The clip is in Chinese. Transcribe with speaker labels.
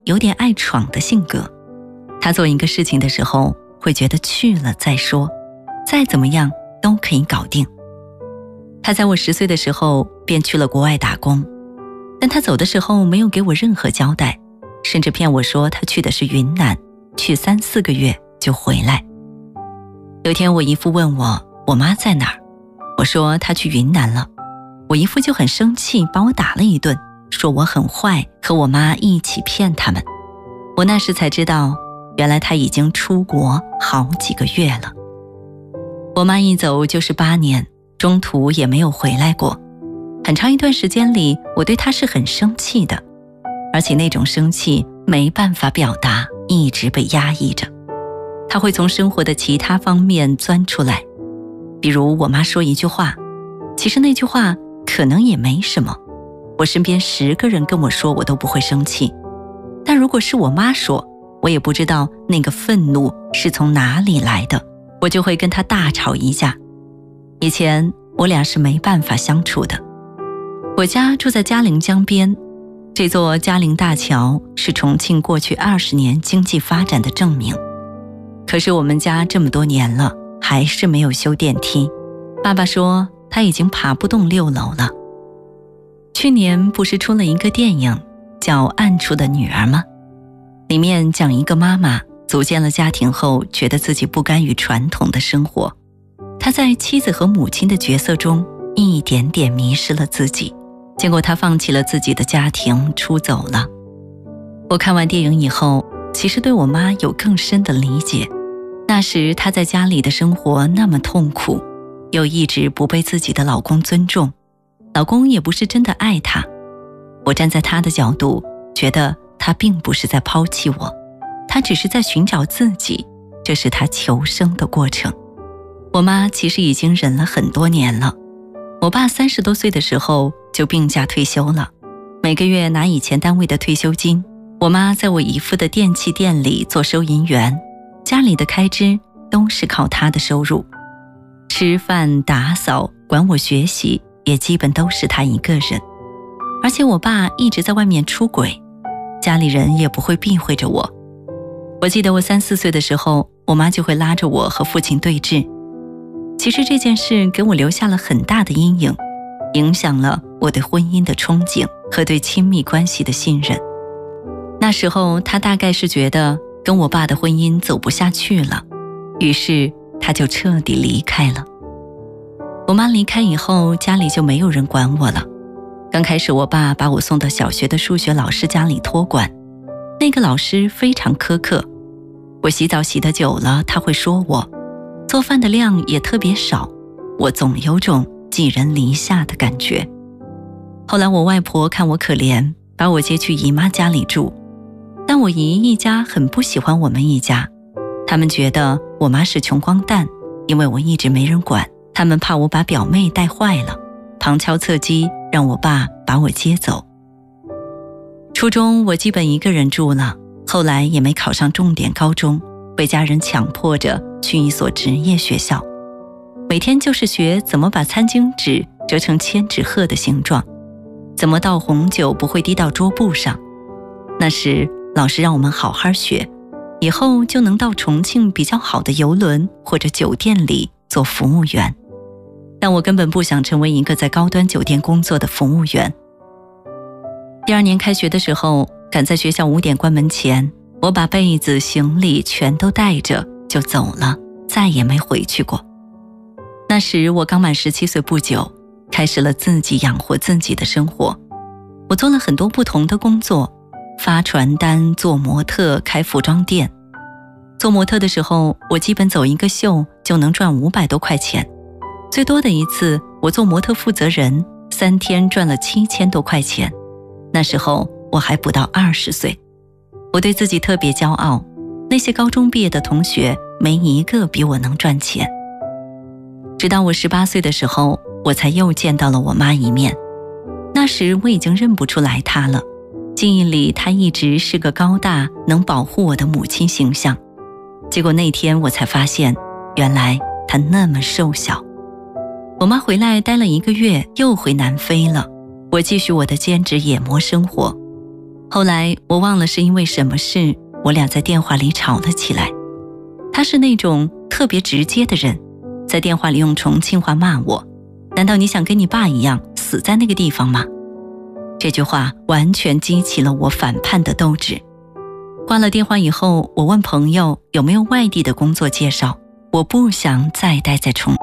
Speaker 1: 有点爱闯的性格。她做一个事情的时候，会觉得去了再说，再怎么样都可以搞定。她在我10岁的时候便去了国外打工，但她走的时候没有给我任何交代，甚至骗我说她去的是云南，去3、4个月就回来。有天我姨父问我妈在哪儿，我说她去云南了。我姨父就很生气，把我打了一顿，说我很坏，和我妈一起骗他们。我那时才知道，原来她已经出国好几个月了。我妈一走就是8年，中途也没有回来过。很长一段时间里，我对她是很生气的，而且那种生气没办法表达，一直被压抑着。她会从生活的其他方面钻出来，比如我妈说一句话，其实那句话可能也没什么，我身边10个人跟我说我都不会生气，但如果是我妈说，我也不知道那个愤怒是从哪里来的，我就会跟她大吵一架。以前我俩是没办法相处的。我家住在嘉陵江边，这座嘉陵大桥是重庆过去20年经济发展的证明。可是我们家这么多年了，还是没有修电梯。爸爸说他已经爬不动6楼了。去年不是出了一个电影叫《暗处的女儿》吗？里面讲一个妈妈组建了家庭后，觉得自己不甘于传统的生活，她在妻子和母亲的角色中一点点迷失了自己，结果她放弃了自己的家庭，出走了。我看完电影以后，其实对我妈有更深的理解。那时她在家里的生活那么痛苦，又一直不被自己的老公尊重，老公也不是真的爱她。我站在她的角度，觉得她并不是在抛弃我，她只是在寻找自己，这是她求生的过程。我妈其实已经忍了很多年了。我爸30多岁的时候就病假退休了，每个月拿以前单位的退休金。我妈在我姨父的电器店里做收银员，家里的开支都是靠她的收入，吃饭打扫管我学习也基本都是她一个人。而且我爸一直在外面出轨，家里人也不会避讳着我。我记得我3、4岁的时候，我妈就会拉着我和父亲对峙。其实这件事给我留下了很大的阴影，影响了我对婚姻的憧憬和对亲密关系的信任。那时候她大概是觉得跟我爸的婚姻走不下去了，于是她就彻底离开了。我妈离开以后，家里就没有人管我了。刚开始我爸把我送到小学的数学老师家里托管，那个老师非常苛刻，我洗澡洗得久了他会说我，做饭的量也特别少，我总有种寄人篱下的感觉。后来我外婆看我可怜，把我接去姨妈家里住，但我姨一家很不喜欢我们一家，他们觉得我妈是穷光蛋，因为我一直没人管，他们怕我把表妹带坏了，旁敲侧击让我爸把我接走。初中我基本一个人住了，后来也没考上重点高中，被家人强迫着去一所职业学校，每天就是学怎么把餐巾纸折成千纸鹤的形状，怎么倒红酒不会滴到桌布上。那时老师让我们好好学，以后就能到重庆比较好的邮轮或者酒店里做服务员。但我根本不想成为一个在高端酒店工作的服务员。第2年开学的时候，赶在学校5点关门前，我把被子行李全都带着就走了，再也没回去过。那时我刚满17岁不久，开始了自己养活自己的生活。我做了很多不同的工作，发传单、做模特、开服装店。做模特的时候，我基本走一个秀就能赚500多块钱，最多的一次我做模特负责人，3天赚了7000多块钱。那时候我还不到20岁，我对自己特别骄傲，那些高中毕业的同学没一个比我能赚钱。直到我18岁的时候，我才又见到了我妈一面。那时我已经认不出来她了，记忆里她一直是个高大能保护我的母亲形象。结果那天我才发现，原来她那么瘦小。我妈回来待了1个月，又回南非了。我继续我的兼职野模生活。 后来我忘了是因为什么事，我俩在电话里吵了起来。他是那种特别直接的人，在电话里用重庆话骂我，难道你想跟你爸一样死在那个地方吗？这句话完全激起了我反叛的斗志。挂了电话以后，我问朋友有没有外地的工作介绍，我不想再待在重庆。